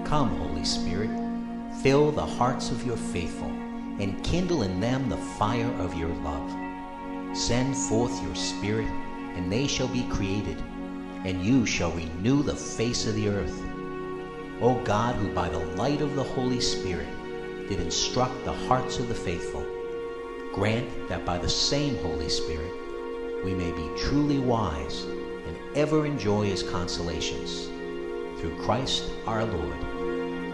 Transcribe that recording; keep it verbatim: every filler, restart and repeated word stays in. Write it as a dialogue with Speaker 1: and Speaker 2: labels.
Speaker 1: Come, Holy Spirit, fill the hearts of your faithful, and kindle in them the fire of your love. Send forth your Spirit, and they shall be created, and you shall renew the face of the earth. O God, who by the light of the Holy Spirit did instruct the hearts of the faithful, grant that by the same Holy Spirit we may be truly wise and ever enjoy his consolations. Through Christ our Lord.